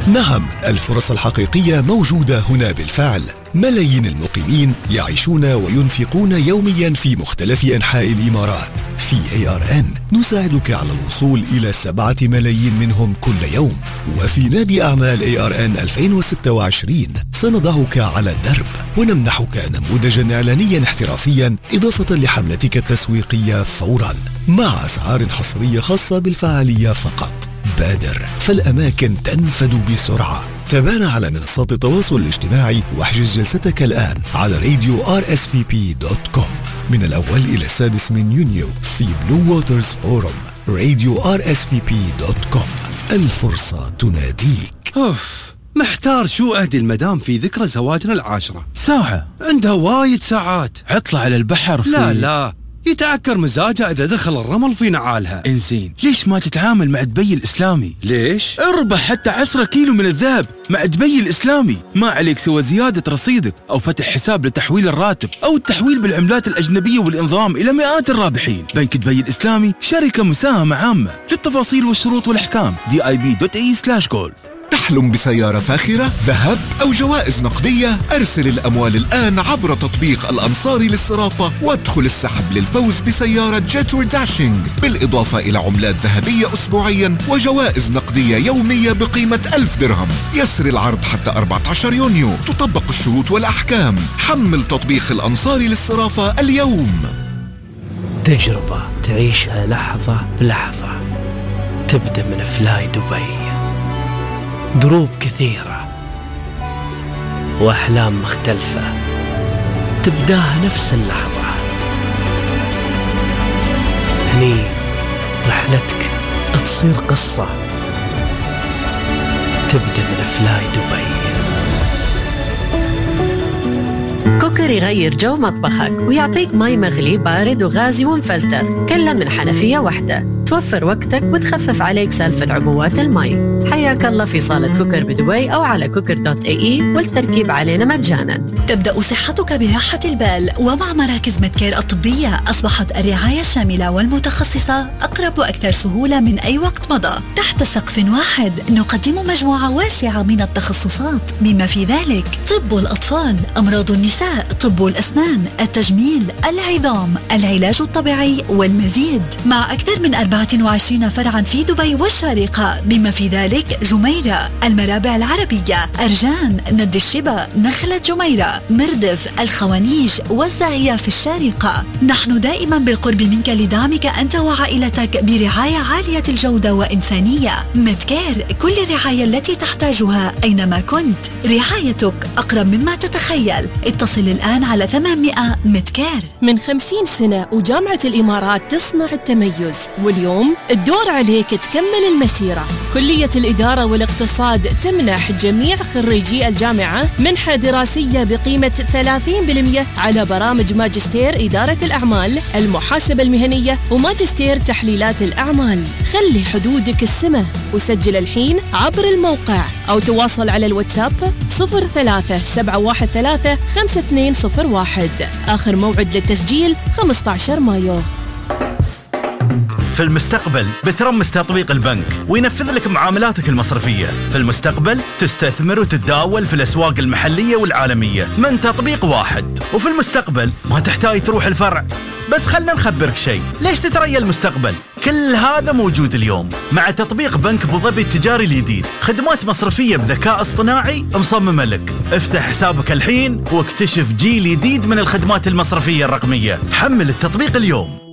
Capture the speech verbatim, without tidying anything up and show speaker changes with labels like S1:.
S1: نعم، الفرص الحقيقية موجودة هنا بالفعل. ملايين المقيمين يعيشون وينفقون يوميا في مختلف أنحاء الإمارات. في إيه آر إن نساعدك على الوصول إلى سبعة ملايين منهم كل يوم. وفي نادي أعمال إيه آر إن ألفين وستة وعشرين سنضعك على الدرب ونمنحك نموذجا إعلانيا احترافيا إضافة لحملتك التسويقية فورا، مع أسعار حصرية خاصة بالفعالية فقط. بادر، فالأماكن تنفد بسرعة. تابعنا على منصات التواصل الاجتماعي واحجز جلستك الآن على راديو آر إس في بي دوت كوم من الأول إلى السادس من يونيو في بلو ووترز فورم. راديو آر إس في بي دوت كوم، الفرصة تناديك.
S2: أوف، محتار شو أهدي المدام في ذكرى زواجنا العاشرة.
S3: ساعة؟
S2: عندها وايد ساعات.
S3: عطلة على البحر في...
S2: لا لا، يتعكر مزاجها إذا دخل الرمل في نعالها.
S3: إنزين، ليش ما تتعامل مع دبي الإسلامي؟
S2: ليش؟
S3: اربح حتى عشرة كيلو من الذهب مع دبي الإسلامي. ما عليك سوى زيادة رصيدك أو فتح حساب لتحويل الراتب أو التحويل بالعملات الأجنبية والإنضمام إلى مئات الرابحين. بنك دبي الإسلامي شركة مساهمة عامة. للتفاصيل والشروط والأحكام دي آي بي دوت إي سلاش جولف.
S4: تحلم بسيارة فاخرة، ذهب أو جوائز نقدية؟ أرسل الأموال الآن عبر تطبيق الأنصاري للصرافة وادخل السحب للفوز بسيارة جيتور داشينج، بالإضافة إلى عملات ذهبية أسبوعيا وجوائز نقدية يومية بقيمة ألف درهم. يسري العرض حتى أربعة عشر يونيو. تطبق الشروط والأحكام. حمل تطبيق الأنصاري للصرافة اليوم.
S5: تجربة تعيشها لحظة بلحظة، تبدأ من فلاي دبي. دروب كثيرة وأحلام مختلفة تبداها نفس اللحظة. هني رحلتك تصير قصة، تبدأ من فلاي دبي.
S6: كوكر يغير جو مطبخك ويعطيك مي مغلي بارد وغازي ومفلتر، كله من حنفية واحدة. توفر وقتك وتخفف عليك سالفة عبوات المي. حياك الله في صالة كوكر بدبي أو على كوكر دوت اي اي، والتركيب علينا مجانا.
S7: تبدأ صحتك براحة البال، ومع مراكز ميدكير الطبية أصبحت الرعاية الشاملة والمتخصصة أقرب وأكثر سهولة من أي وقت مضى. تحت سقف واحد نقدم مجموعة واسعة من التخصصات، بما في ذلك طب الأطفال، أمراض النساء، طب الأسنان، التجميل، العظام، العلاج الطبيعي والمزيد، مع أكثر من أربعة وعشرين فرعا في دبي والشارقة، بما في ذلك جميرة، المرابع العربية، أرجان، ند الشبا، نخلة جميرة، مردف، الخوانيج والزاهية في الشارقة. نحن دائما بالقرب منك لدعمك أنت وعائلتك برعاية عالية الجودة وإنسانية. ميدكير، كل الرعاية التي تحتاجها أينما كنت. رعايتك أقرب مما تتخيل. اتصل الآن على ثمانمئة ميدكير.
S8: من خمسين سنة وجامعة الإمارات تصنع التميز، واليوم الدور عليك تكمل المسيرة. كلية الإدارة والاقتصاد تمنح جميع خريجي الجامعة منحة دراسية بقيمة ثلاثين بالمئة على برامج ماجستير إدارة الأعمال، المحاسبة المهنية، وماجستير تحليلات الأعمال. خلي حدودك السماء وسجل الحين عبر الموقع أو تواصل على الواتساب صفر ثلاثة سبعة واحد ثلاثة خمسة اثنين صفر واحد. آخر موعد للتسجيل خمسة عشر مايو.
S9: في المستقبل بترمس تطبيق البنك وينفذ لك معاملاتك المصرفية. في المستقبل تستثمر وتتداول في الأسواق المحلية والعالمية من تطبيق واحد. وفي المستقبل ما تحتاج تروح الفرع. بس خلنا نخبرك شيء، ليش تتريا المستقبل؟ كل هذا موجود اليوم مع تطبيق بنك أبو ظبي التجاري الجديد. خدمات مصرفية بذكاء اصطناعي مصممة لك. افتح حسابك الحين واكتشف جيل جديد من الخدمات المصرفية الرقمية. حمل التطبيق اليوم.